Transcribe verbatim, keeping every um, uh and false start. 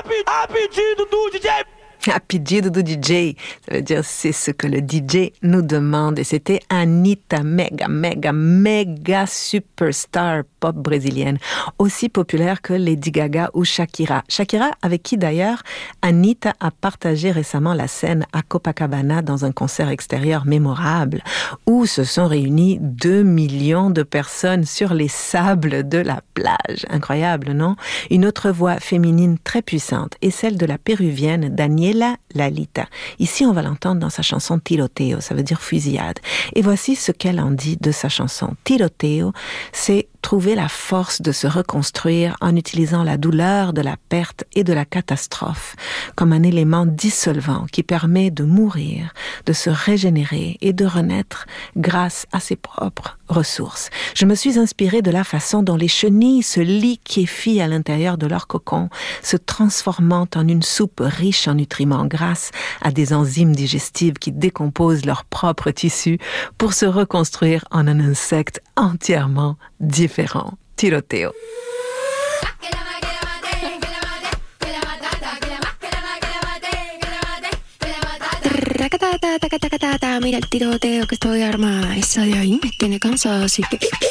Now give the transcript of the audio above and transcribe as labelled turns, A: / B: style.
A: a pedido do D J.
B: A pedido do D J, ça veut dire c'est ce que le D J nous demande. Et c'était Anitta, méga, méga, méga superstar pop brésilienne, aussi populaire que Lady Gaga ou Shakira. Shakira, avec qui d'ailleurs Anitta a partagé récemment la scène à Copacabana dans un concert extérieur mémorable, où se sont réunis deux millions de personnes sur les sables de la plage. Incroyable, non? Une autre voix féminine très puissante est celle de la péruvienne Daniela Lalita. Ici, on va l'entendre dans sa chanson Tiroteo, ça veut dire fusillade. Et voici ce qu'elle en dit de sa chanson. Tiroteo, c'est trouver la force de se reconstruire en utilisant la douleur de la perte et de la catastrophe comme un élément dissolvant qui permet de mourir, de se régénérer et de renaître grâce à ses propres ressources. Je me suis inspirée de la façon dont les chenilles se liquéfient à l'intérieur de leur cocon, se transformant en une soupe riche en nutriments grâce à des enzymes digestives qui décomposent leurs propres tissus pour se reconstruire en un insecte entièrement différent. Tiroteo.
C: Mira el tiroteo que estoy armada. Esa de ahí me tiene cansada, así que